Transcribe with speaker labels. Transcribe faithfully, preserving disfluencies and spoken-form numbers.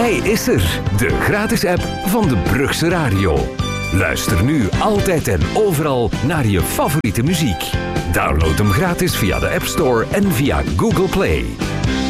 Speaker 1: Hij is er, de gratis app van de Brugse Radio. Luister nu altijd en overal naar je favoriete muziek. Download hem gratis via de App Store en via Google Play.